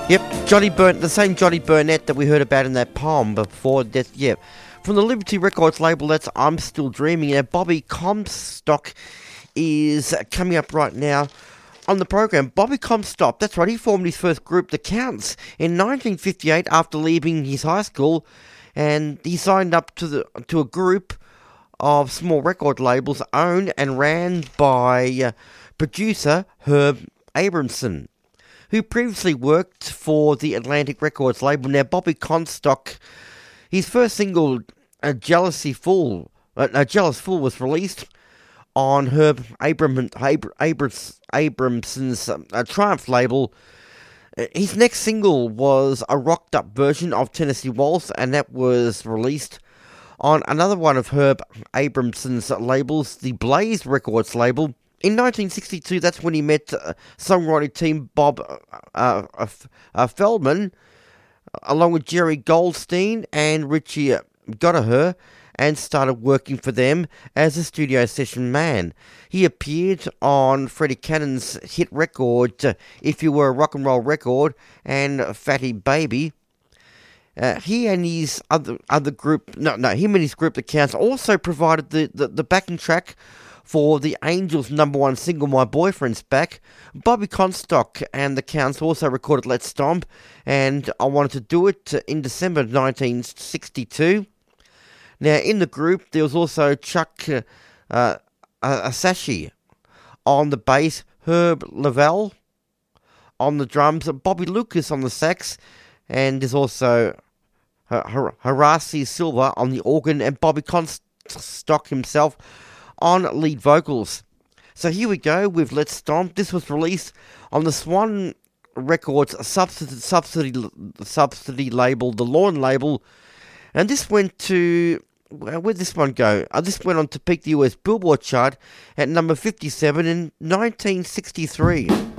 Yep, the same Johnny Burnett that we heard about in that poem before. Yep. From the Liberty Records label, that's I'm Still Dreaming. Now, Bobby Comstock is coming up right now on the program. Bobby Comstock, that's right, he formed his first group, The Counts, in 1958 after leaving his high school, and he signed up to a group of small record labels owned and ran by producer Herb Abramson, who previously worked for the Atlantic Records label. Now, Bobby Comstock, his first single, Jealous Fool, was released on Herb Abramson's Triumph label. His next single was a rocked-up version of Tennessee Waltz, and that was released on another one of Herb Abramson's labels, the Blaze Records label. In 1962, that's when he met songwriting team Bob Feldman, along with Jerry Goldstein and Richie Gottehrer, and started working for them as a studio session man. He appeared on Freddie Cannon's hit record, If You Were a Rock and Roll Record, and Fatty Baby. He and his group, The Counts, also provided the backing track for the Angels' #1 single, My Boyfriend's Back. Bobby Comstock and The Counts also recorded Let's Stomp, and I Wanted to Do It in December 1962. Now, in the group, there was also Chuck Asashi on the bass, Herb Lavelle on the drums, Bobby Lucas on the sax, and there's also Horace Silva on the organ, and Bobby Comstock himself on lead vocals. So here we go with Let's Stomp. This was released on the Swan Records subsidy label, the Lawn label, and this went to, where'd this one go? This went on to peak the US Billboard chart at number 57 in 1963.